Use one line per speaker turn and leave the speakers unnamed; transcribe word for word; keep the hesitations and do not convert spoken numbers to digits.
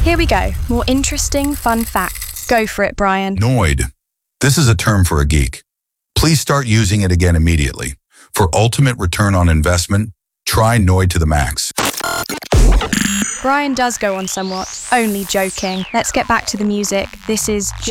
Here we go. More interesting, fun facts. Go for it, Brian.
Noid. This is a term for a geek. Please start using it again immediately. For ultimate return on investment, try Noid to the max.
Brian does go on somewhat. Only joking. Let's get back to the music. This is